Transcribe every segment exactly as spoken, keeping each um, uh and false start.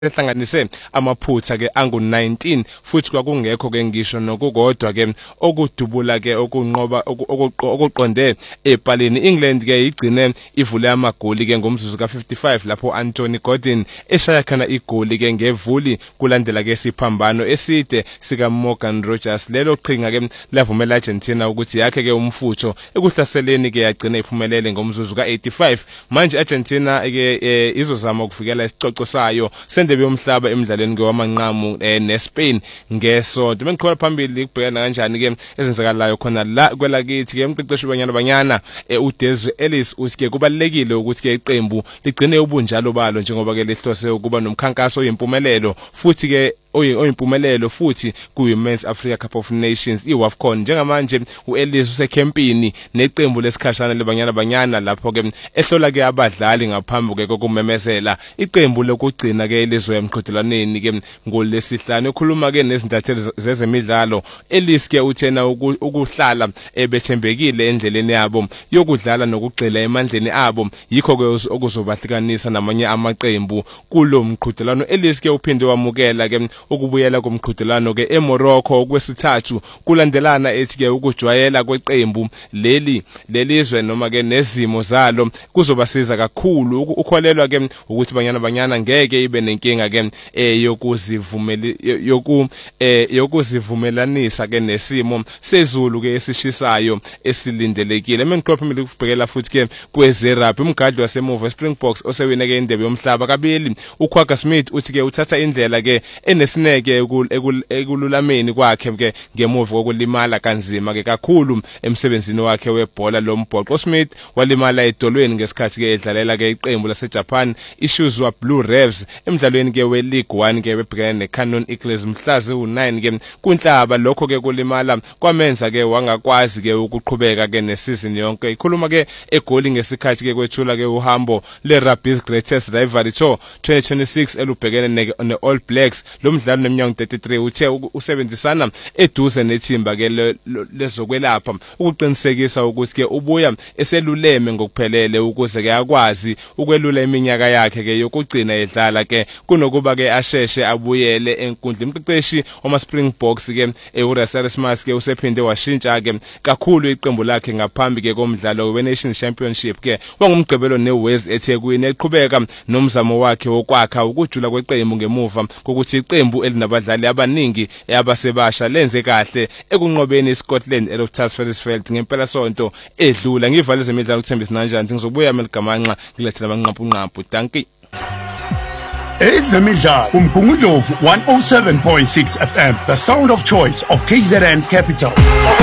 ehlanganise amaphutha ke angu nineteen futhi kwakungekho ke ngisho nokukodwa ke okudubula ke okunqoba okuqonde epaleni. England ke igcine ivule amagoli ke ngomzuzu ka fifty-five lapho Anthony Gordon eshaya khona igoli ke ngevuli kulandela ke siphambano eside sika Morgan Rogers. Lelo qhinga ke lavumela Argentina ukuthi yakhe ke umfutho ekuhlaseleni ke yagcina iphumelele ngomzuzu ka eighty-five. Manje Argentina ke izozama ukufikela isicoco sayo sendebe yomhlaba emidlalweni ke wamanqamu neSpain ngesonto. Bengiqhubeka phambili ukubhekana kanjani ke ezenzakalayo khona la kwelakithi ke umqeqeshi banyana banyana uDesiree Ellis uthi kubalekile ukuthi ke iqembu ligcine ubunjalo balo njengoba ke lihlose ukuba nomkhankaso oyimpumelelo futhi ke oyimpumelelo futhi kuyi-Men's Africa Cup of Nations iWAFCON. Njengamanje uEllis usekhempini neqembu lesikhashana lebanyana banyana lapho ke ehlola ke abadlali ngaphambi ke kokumemezela iqembu lokugcina ke elizwe emqhudelaneni ke ngolesihlanu. Ekhuluma ke nezintatheli zezemidlalo, Ellis ke uthena ukuhlala ebethembekile endleleni yabo yokudlala nokugxila emandleni abo yikho ke okuzobahlukanisa namanye amaqembu kulo mqhudelano. Ellis ke uphinde wamukela ke ukubuyela komqhudelano ke eMorocco okwesithathu kulandelana ethi ke ukujwayela kweqembu leli lelizwe noma ke nezimo zalo kuzobasiza kakhulu. Ukholelwa ke ukuthi banyana banyana ngeke ibe nenkinga ke yokuzivumela yoku yokuzivumelanisa ke nesimo sezulu ke esishisayo esilindelekile. Mengiqophemile ukubhekela futhi ke kwezeraphi umgadli wasemuva Springboks osewina ke indebe yomhlaba kabili uQuagga Smith uthi ke uthatha indlela ke enesineke ekululameni kwakhe ke ngemuva kokulimala kanzima ke kakhulu emsebenzini wakhe webhola lombhoxo. Smith walimala edolweni ngesikhathi ke edlalela ke iqembu laseJapan iShuzhou Blue Revs emidlalweni ke weLeague one ke bebhekene neCanon Eagles mhlazi u nine ke kunhlaba. Lokho ke kulimala kwamenza ke wangakwazi ke ukuqhubeka ke nesizini yonke. Ikhuluma ke egoli ngesikhathi ke kwethula ke uhambo leRugby's Greatest Rivalry Tour twenty twenty-six elubhekene neAll Blacks. Lo mdlalo neminyaka thirty-three uthe usebenzisana eduze nethimba ke lezokwelapha ukuqinisekisa ukuthi ke ubuya eseluleme ngokuphelele ukuze ke akwazi ukwelula iminyaka yakhe ke yokugcina edlala ke kunokuba ke asheshe abuyele enkundleni. Umqeqeshi wama Springboks ke uRasmus ke usephinde washintsha ke kakhulu iqembu lakhe ngaphambi ke komdlalo weNations Championship ke wangumgqibelo neWales eThekwini eqhubeka nomzamo wakhe wokwakha ukujula kweqembu ngemuva kokuthi iqembu elinabadlali abaningi abasebasha lenze kahle ekunqobeni iScotland eLoftus Versfeld ngempela sonto edlula. Ngivale zemidlalo uThembisa Nanjani ngizobuya meligamanqa ngilethela amanqaphu nqaphu. Dankie. Ezemidlalo uMgungundlovu one oh seven point six F M, the sound of choice of K Z N Capital.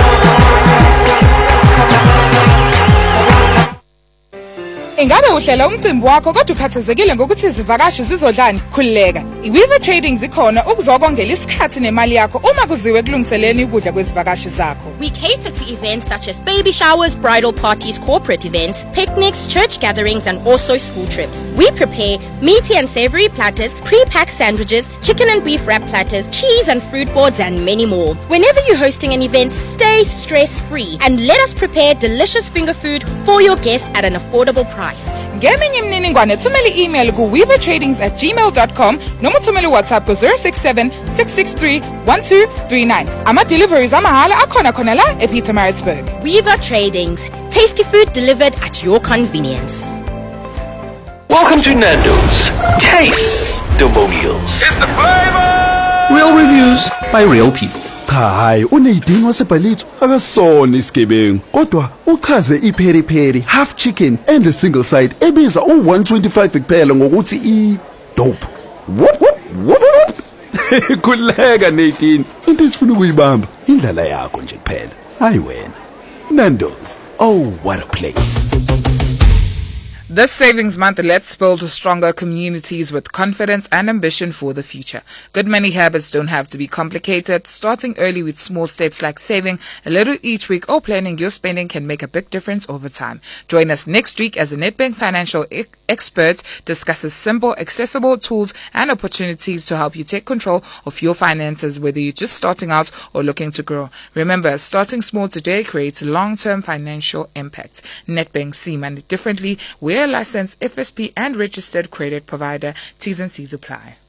Ingabe uhlela umcimbi wakho kodwa ukhathazekile ngokuthi izivakashi zizodlani? Khulileka. iWeaver Trading zikhona ukuzokongela isikhathi nemali yakho uma kuziwe kulungiseleni ukudla kwezivakashi zakho. We cater to events such as baby showers, bridal parties, corporate events, picnics, church gatherings and also school trips. We prepare meaty and savory platters, pre-packed sandwiches, chicken and beef wrap platters, cheese and fruit boards and many more. Whenever you're hosting an event, stay stress-free and let us prepare delicious finger food for your guests at an affordable price. Ngeminye imininingwane thumela i-email ku weavertradings at gmail dot com noma thumela WhatsApp ku zero six seven six six three one two three nine. Ama deliveries amahhala akhona khona la ePietermaritzburg. Weaver Tradings, tasty food delivered at your convenience. Welcome to Nando's Taste-Monials. It's the flavor. Real reviews by real people. Cha hayi uneyidingo wasebhalitho akasona isigebengu kodwa uchaze iPeri Peri half chicken and a single side ebiza u one twenty-five kuphela ngokuthi I dope. What what what? Kuleka Nadine. Into esifuna ukuyibamba indlela yakho nje kuphela. Hayi wena. Nando's. Oh, what a place. This Savings Month, let's build stronger communities with confidence and ambition for the future. Good money habits don't have to be complicated. Starting early with small steps like saving a little each week or planning your spending can make a big difference over time. Join us next week as a Nedbank financial e- expert discusses simple, accessible tools and opportunities to help you take control of your finances, whether you're just starting out or looking to grow. Remember, starting small today creates long-term financial impact. Nedbank, see money differently. We're a licensed F S P and registered credit provider. T's and C's apply.